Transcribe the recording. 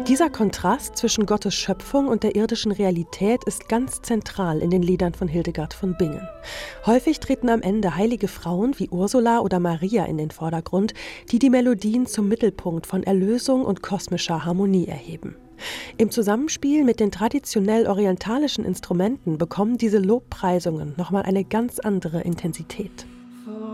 Dieser Kontrast zwischen Gottes Schöpfung und der irdischen Realität ist ganz zentral in den Liedern von Hildegard von Bingen. Häufig treten am Ende heilige Frauen wie Ursula oder Maria in den Vordergrund, die die Melodien zum Mittelpunkt von Erlösung und kosmischer Harmonie erheben. Im Zusammenspiel mit den traditionell orientalischen Instrumenten bekommen diese Lobpreisungen nochmal eine ganz andere Intensität.